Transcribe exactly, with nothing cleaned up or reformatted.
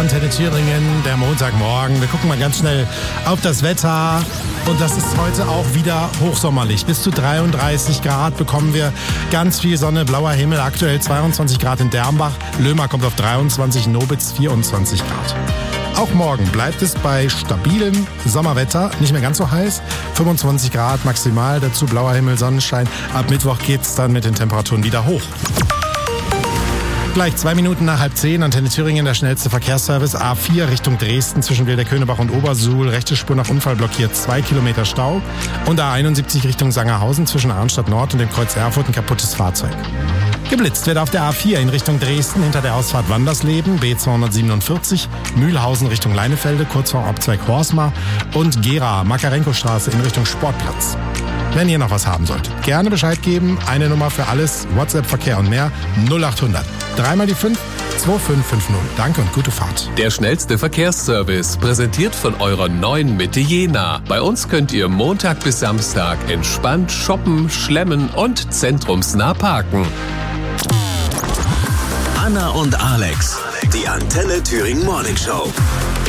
Antenne Thüringen, der Montagmorgen. Wir gucken mal ganz schnell auf das Wetter. Und das ist heute auch wieder hochsommerlich. Bis zu dreiunddreißig Grad bekommen wir, ganz viel Sonne, blauer Himmel. Aktuell zweiundzwanzig Grad in Dernbach. Löhmer kommt auf dreiundzwanzig, Nobitz vierundzwanzig Grad. Auch morgen bleibt es bei stabilem Sommerwetter, nicht mehr ganz so heiß. fünfundzwanzig Grad maximal, dazu blauer Himmel, Sonnenschein. Ab Mittwoch geht's dann mit den Temperaturen wieder hoch. Gleich zwei Minuten nach halb zehn, Antenne Thüringen, der schnellste Verkehrsservice. A vier Richtung Dresden zwischen Wilder-Königbach und Obersuhl. Rechte Spur nach Unfall blockiert, zwei Kilometer Stau. Und A einundsiebzig Richtung Sangerhausen zwischen Arnstadt Nord und dem Kreuz Erfurt ein kaputtes Fahrzeug. Geblitzt wird auf der A vier in Richtung Dresden hinter der Ausfahrt Wandersleben, B zweihundertsiebenundvierzig, Mühlhausen Richtung Leinefelde, kurz vor Abzweig Horsmar und Gera, Makarenko-Straße in Richtung Sportplatz. Wenn ihr noch was haben solltet, gerne Bescheid geben. Eine Nummer für alles, WhatsApp, Verkehr und mehr, null achthundert. Dreimal die fünf, zwei fünf fünf null. Danke und gute Fahrt. Der schnellste Verkehrsservice, präsentiert von eurer neuen Mitte Jena. Bei uns könnt ihr Montag bis Samstag entspannt shoppen, schlemmen und zentrumsnah parken. Anna und Alex, die Antenne Thüringen Morning Show.